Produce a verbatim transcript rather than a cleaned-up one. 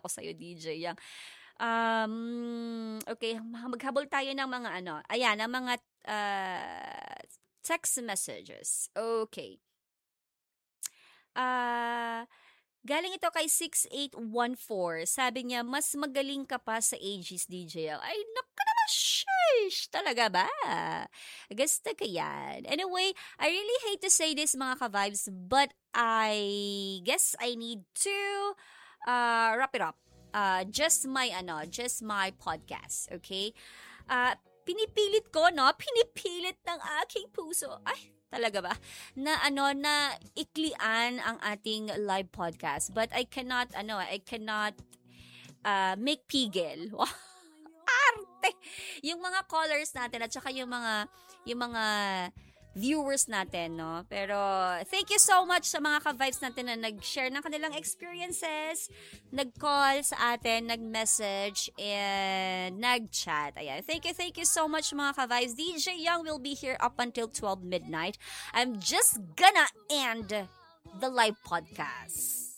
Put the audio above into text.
ako sa'yo, D J Yang. Um, okay, maghabol tayo ng mga ano. Ayan, ang mga uh, text messages. Okay. Ah... Uh, Galing ito kay six eight one four. Sabi niya, mas magaling ka pa sa Aegis, D J L. Ay, naku naman, shush! Talaga ba? Gusto ka yan. Anyway, I really hate to say this, mga ka-vibes, but I guess I need to uh, wrap it up. Uh, just my, ano, just my podcast, okay? Uh, pinipilit ko, no? Pinipilit ng aking puso. Ay, talaga ba? Na ano, na iklian ang ating live podcast. But I cannot, ano, I cannot uh, make pigil. Arte! Yung mga callers natin at saka yung mga, yung mga viewers natin, no? Pero thank you so much sa mga ka-vibes natin na nag-share ng kanilang experiences, nag-call sa atin, nag-message, and nag-chat. Ayan. Thank you, thank you so much, mga ka-vibes. D J Young will be here up until twelve midnight. I'm just gonna end the live podcast.